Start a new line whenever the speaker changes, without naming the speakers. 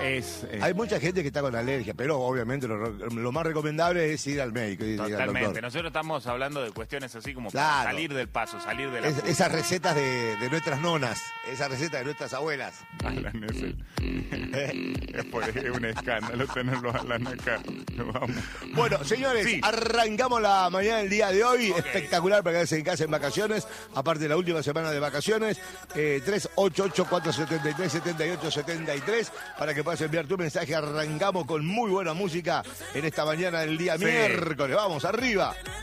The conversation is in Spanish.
Hay mucha gente que está con alergia, pero obviamente lo más recomendable es ir al médico.
Totalmente. Nosotros estamos hablando de cuestiones así como para salir del paso, salir de la...
Esas recetas de nuestras nonas, esas recetas de nuestras abuelas.
Alan, es un escándalo tenerlo a Alan acá. Vamos.
Bueno, señores, arrancamos la mañana del día de hoy. Espectacular para quedarse en casa en vacaciones. Aparte de la última semana de vacaciones. 388-473-7873 para que puedas enviar tu mensaje. Arrancamos con muy buena música en esta mañana del día miércoles. Vamos, arriba.